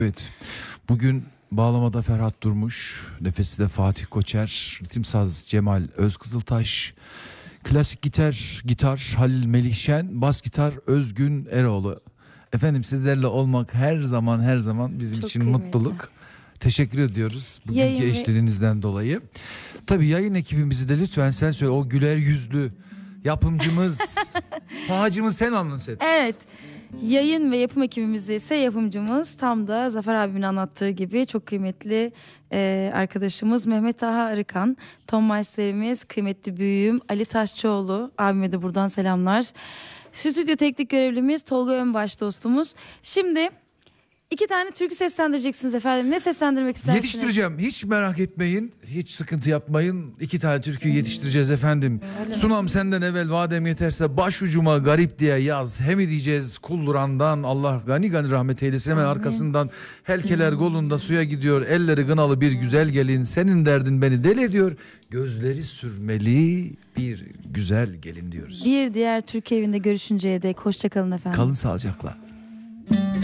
Evet, bugün bağlamada Ferhat Durmuş, nefesi de Fatih Koçer, ritim saz Cemal Özkızıltaş, klasik gitar Halil Melihşen, bas gitar Özgün Eroğlu. Efendim sizlerle olmak her zaman bizim Çok için kıymetli. mutluluk. Teşekkür ediyoruz bugünkü Yayın ve- eşlerinizden dolayı. Tabii yayın ekibimizi de lütfen sen söyle, o güler yüzlü yapımcımız, Tahacımız sen anlat. Evet. Yayın ve yapım ekibimizde ise yapımcımız tam da Zafer abimin anlattığı gibi çok kıymetli arkadaşımız Mehmet Taha Arıkan, Ton Meister'imiz, kıymetli büyüğüm Ali Taşçıoğlu, abime de buradan selamlar. Stüdyo teknik görevlimiz Tolga Önbaş dostumuz. Şimdi 2 tane türkü seslendireceksiniz efendim. Ne seslendirmek istersiniz? Yetiştireceğim. Hiç merak etmeyin. Hiç sıkıntı yapmayın. 2 tane türkü yetiştireceğiz efendim. Sunam senden evvel vadem yeterse başucuma garip diye yaz. Hem diyeceğiz kullurandan Allah gani gani rahmet eylesin. Hemen arkasından helkeler golunda suya gidiyor. Elleri gınalı bir güzel gelin. Senin derdin beni deli ediyor. Gözleri sürmeli bir güzel gelin diyoruz. Bir diğer Türkiye evinde görüşünceye dek hoşçakalın efendim. Kalın sağlıcakla.